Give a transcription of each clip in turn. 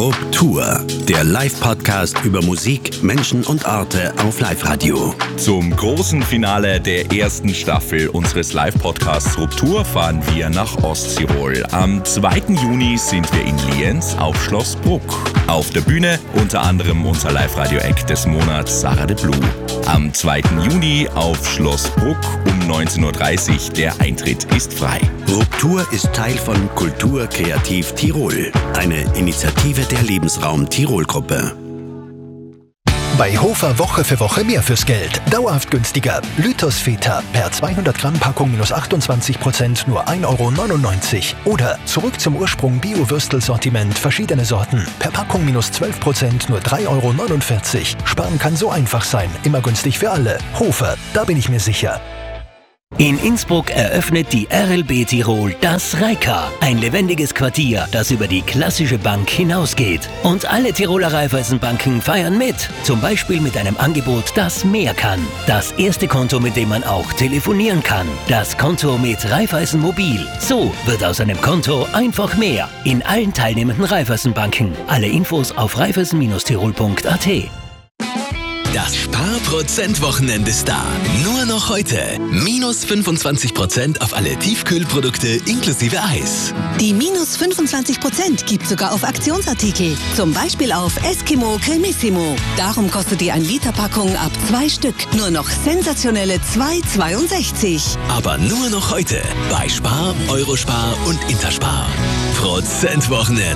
Ruptur, der Live-Podcast über Musik, Menschen und Orte auf Live-Radio. Zum großen Finale der ersten Staffel unseres Live-Podcasts Ruptur fahren wir nach Osttirol. Am 2. Juni sind wir in Lienz auf Schloss Bruck. Auf der Bühne unter anderem unser Live-Radio-Act des Monats Sarah de Blue. Am 2. Juni auf Schloss Bruck um 19.30 Uhr. Der Eintritt ist frei. Ruptur ist Teil von Kultur Kreativ Tirol, eine Initiative der Lebensraum Tirol-Gruppe. Bei Hofer Woche für Woche mehr fürs Geld. Dauerhaft günstiger. Lythos Feta per 200 Gramm Packung minus 28%, nur 1,99 Euro. Oder zurück zum Ursprung Bio-Würstel-Sortiment, verschiedene Sorten. Per Packung minus 12%, nur 3,49 Euro. Sparen kann so einfach sein. Immer günstig für alle. Hofer, da bin ich mir sicher. In Innsbruck eröffnet die RLB Tirol das Reika, ein lebendiges Quartier, das über die klassische Bank hinausgeht. Und alle Tiroler Raiffeisenbanken feiern mit, zum Beispiel mit einem Angebot, das mehr kann. Das erste Konto, mit dem man auch telefonieren kann. Das Konto mit Raiffeisen Mobil. So wird aus einem Konto einfach mehr. In allen teilnehmenden Raiffeisenbanken. Alle Infos auf raiffeisen-tirol.at. Das Sparprozent-Wochenende ist da. Nur noch heute. Minus 25% auf alle Tiefkühlprodukte inklusive Eis. Die minus 25% gibt sogar auf Aktionsartikel. Zum Beispiel auf Eskimo Cremissimo. Darum kostet die 1-Liter-Packung ab 2 Stück nur noch sensationelle 2,62. Aber nur noch heute bei Spar, Eurospar und Interspar. Prozentwochenend.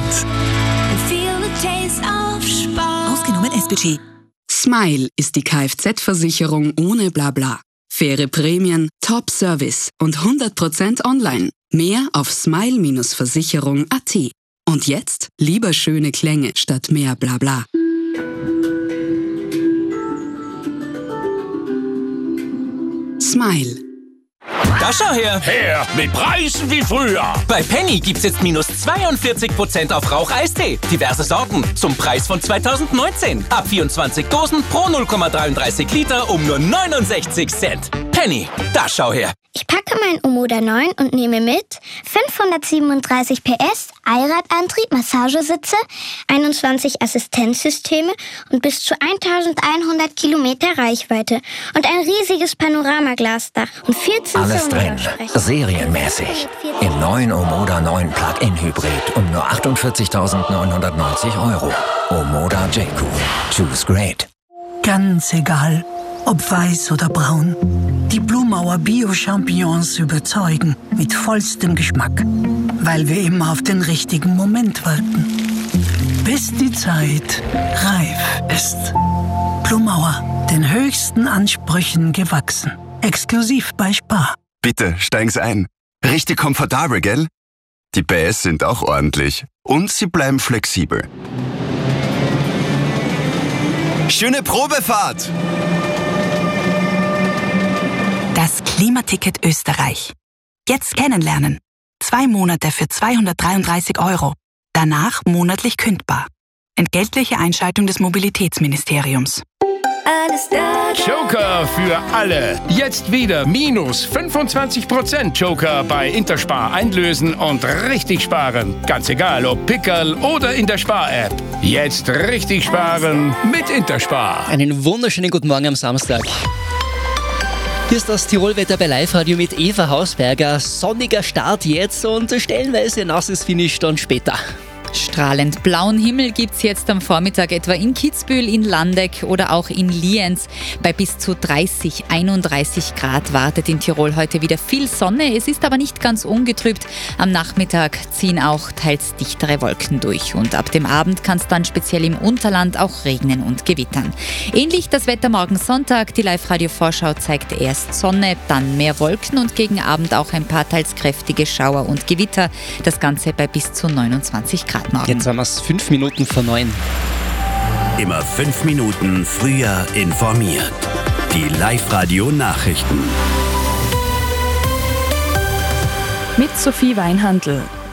Ausgenommen S-Budget. Smile ist die Kfz-Versicherung ohne Blabla. Faire Prämien, Top-Service und 100% online. Mehr auf smile-versicherung.at. Und jetzt lieber schöne Klänge statt mehr Blabla. Smile. Da schau her! Her, mit Preisen wie früher! Bei Penny gibt's jetzt minus 42% auf Rauch-Eistee. Diverse Sorten zum Preis von 2019. Ab 24 Dosen pro 0,33 Liter um nur 69 Cent. Penny, da schau her! Ich packe mein Omoda 9 und nehme mit 537 PS, Allradantrieb, Massagesitze, 21 Assistenzsysteme und bis zu 1100 Kilometer Reichweite und ein riesiges Panoramaglasdach und 14 Alles drin, serienmäßig. Im neuen Omoda 9 Plug-in Hybrid um nur 48.990 Euro. Omoda J-Cool. Choose great. Ganz egal, ob weiß oder braun. Die Blumauer Bio-Champignons überzeugen mit vollstem Geschmack, weil wir immer auf den richtigen Moment warten. Bis die Zeit reif ist. Blumauer, den höchsten Ansprüchen gewachsen. Exklusiv bei Spar. Bitte, steigen Sie ein. Richtig komfortabel, gell? Die PS sind auch ordentlich. Und sie bleiben flexibel. Schöne Probefahrt! Das Klimaticket Österreich. Jetzt kennenlernen. 2 Monate für 233 Euro. Danach monatlich kündbar. Entgeltliche Einschaltung des Mobilitätsministeriums. Joker für alle. Jetzt wieder minus 25% Joker bei Interspar einlösen und richtig sparen. Ganz egal, ob Pickerl oder in der Spar-App. Jetzt richtig sparen mit Interspar. Einen wunderschönen guten Morgen am Samstag. Hier ist das Tirolwetter bei Live-Radio mit Eva Hausberger. Sonniger Start jetzt und stellenweise nasses Finish dann später. Strahlend blauen Himmel gibt's jetzt am Vormittag etwa in Kitzbühel, in Landeck oder auch in Lienz. Bei bis zu 31 Grad wartet in Tirol heute wieder viel Sonne. Es ist aber nicht ganz ungetrübt. Am Nachmittag ziehen auch teils dichtere Wolken durch. Und ab dem Abend kann es dann speziell im Unterland auch regnen und gewittern. Ähnlich das Wetter morgen Sonntag. Die Live-Radio-Vorschau zeigt erst Sonne, dann mehr Wolken und gegen Abend auch ein paar teils kräftige Schauer und Gewitter. Das Ganze bei bis zu 29 Grad. Morgen. Jetzt haben wir es 5 Minuten vor 9. Immer 5 Minuten früher informiert. Die Live-Radio-Nachrichten. Mit Sophie Weinhandl.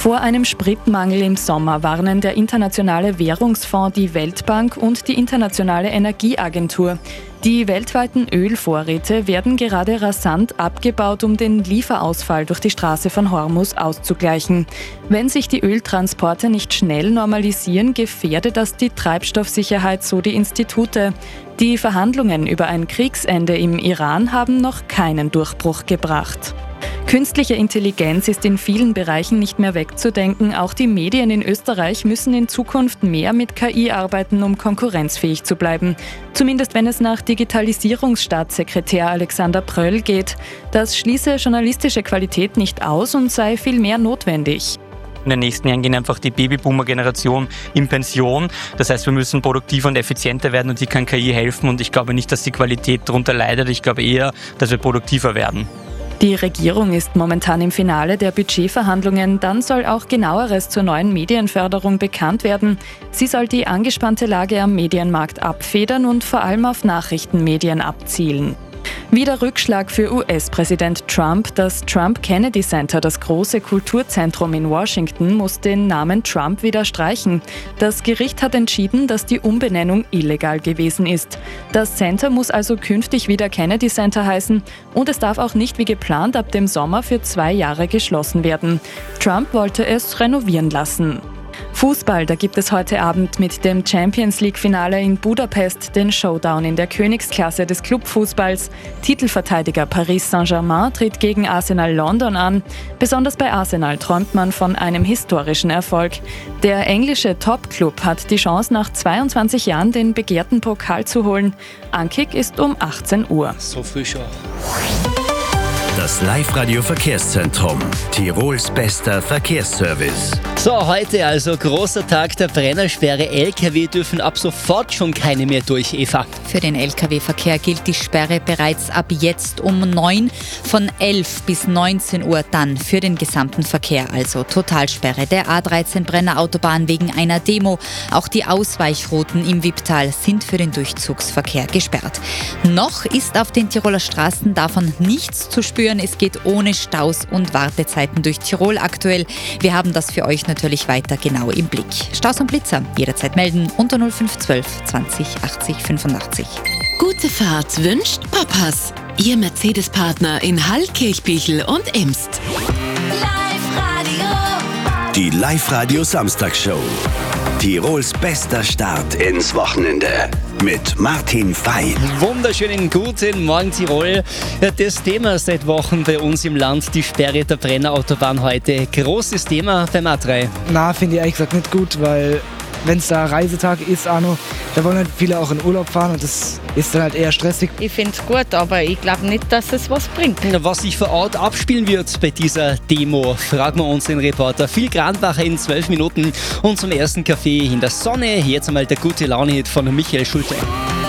Vor einem Spritmangel im Sommer warnen der Internationale Währungsfonds, die Weltbank und die Internationale Energieagentur. Die weltweiten Ölvorräte werden gerade rasant abgebaut, um den Lieferausfall durch die Straße von Hormuz auszugleichen. Wenn sich die Öltransporte nicht schnell normalisieren, gefährdet das die Treibstoffsicherheit, so die Institute. Die Verhandlungen über ein Kriegsende im Iran haben noch keinen Durchbruch gebracht. Künstliche Intelligenz ist in vielen Bereichen nicht mehr wegzudenken. Auch die Medien in Österreich müssen in Zukunft mehr mit KI arbeiten, um konkurrenzfähig zu bleiben. Zumindest wenn es nach Digitalisierungsstaatssekretär Alexander Pröll geht. Das schließe journalistische Qualität nicht aus und sei vielmehr notwendig. In den nächsten Jahren gehen einfach die Babyboomer-Generation in Pension. Das heißt, wir müssen produktiver und effizienter werden und die kann KI helfen. Und ich glaube nicht, dass die Qualität darunter leidet. Ich glaube eher, dass wir produktiver werden. Die Regierung ist momentan im Finale der Budgetverhandlungen. Dann soll auch Genaueres zur neuen Medienförderung bekannt werden. Sie soll die angespannte Lage am Medienmarkt abfedern und vor allem auf Nachrichtenmedien abzielen. Wieder Rückschlag für US-Präsident Trump. Das Trump Kennedy Center, das große Kulturzentrum in Washington, muss den Namen Trump wieder streichen. Das Gericht hat entschieden, dass die Umbenennung illegal gewesen ist. Das Center muss also künftig wieder Kennedy Center heißen und es darf auch nicht wie geplant ab dem Sommer für 2 Jahre geschlossen werden. Trump wollte es renovieren lassen. Fußball, da gibt es heute Abend mit dem Champions-League-Finale in Budapest den Showdown in der Königsklasse des Clubfußballs. Titelverteidiger Paris Saint-Germain tritt gegen Arsenal London an. Besonders bei Arsenal träumt man von einem historischen Erfolg. Der englische Top-Club hat die Chance, nach 22 Jahren den begehrten Pokal zu holen. Ankick ist um 18 Uhr. So früh schon. Das Live-Radio-Verkehrszentrum. Tirols bester Verkehrsservice. So, heute also großer Tag der Brennersperre. LKW dürfen ab sofort schon keine mehr durch, Eva. Für den LKW-Verkehr gilt die Sperre bereits ab jetzt um 9, von 11 bis 19 Uhr dann für den gesamten Verkehr. Also Totalsperre der A13 Brenner Autobahn wegen einer Demo. Auch die Ausweichrouten im Wipptal sind für den Durchzugsverkehr gesperrt. Noch ist auf den Tiroler Straßen davon nichts zu spüren. Es geht ohne Staus und Wartezeiten durch Tirol aktuell. Wir haben das für euch natürlich weiter genau im Blick. Staus und Blitzer jederzeit melden unter 0512 20 80 85. Gute Fahrt wünscht Papas. Ihr Mercedes-Partner in Hall, Kirchbichel und Imst. Die Live-Radio Samstagshow. Tirols bester Start ins Wochenende. Mit Martin Fey. Wunderschönen guten Morgen, Tirol. Ja, das Thema seit Wochen bei uns im Land, die Sperre der Brennerautobahn heute. Großes Thema beim A3. Na, finde ich ehrlich gesagt nicht gut, weil wenn es da Reisetag ist, Arno, da wollen halt viele auch in Urlaub fahren und das ist dann halt eher stressig. Ich finde es gut, aber ich glaube nicht, dass es was bringt. Was sich vor Ort abspielen wird bei dieser Demo, fragen wir unseren Reporter Phil Granbacher in 12 Minuten und zum ersten Kaffee in der Sonne. Jetzt einmal der gute Laune-Hit von Michael Schulte.